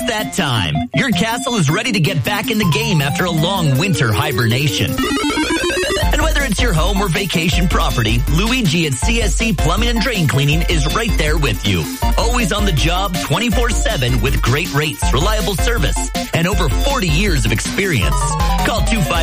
that time. Your castle is ready to get back in the game after a long winter hibernation. And whether it's your home or vacation property, Luigi at CSC Plumbing and Drain Cleaning is right there with you. Always on the job 24/7 with great rates, reliable service, and over 40 years of experience. Call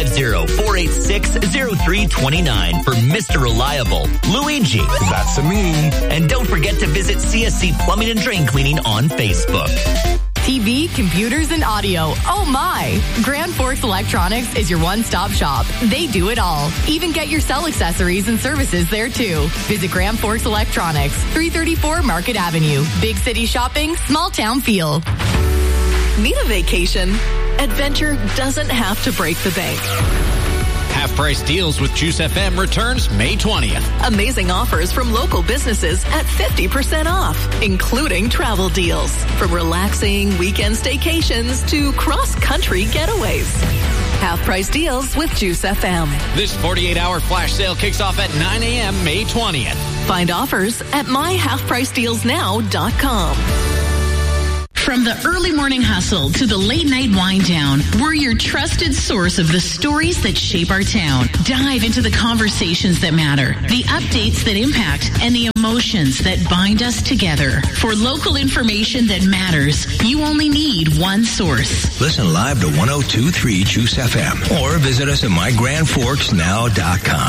250-486-0329 for Mr. Reliable, Luigi. That's me. And don't forget to visit CSC Plumbing and Drain Cleaning on Facebook. TV, computers, and audio. Oh my! Grand Forks Electronics is your one-stop shop. They do it all. Even get your cell accessories and services there too. Visit Grand Forks Electronics, 334 Market Avenue. Big city shopping, small town feel. Need a vacation? Adventure doesn't have to break the bank. Half-price deals with Juice FM returns May 20th. Amazing offers from local businesses at 50% off, including travel deals. From relaxing weekend staycations to cross-country getaways. Half-price deals with Juice FM. This 48-hour flash sale kicks off at 9 a.m. May 20th. Find offers at myhalfpricedealsnow.com. From the early morning hustle to the late night wind down, we're your trusted source of the stories that shape our town. Dive into the conversations that matter, the updates that impact, and the emotions that bind us together. For local information that matters, you only need one source. Listen live to 102.3 Juice FM or visit us at mygrandforksnow.com.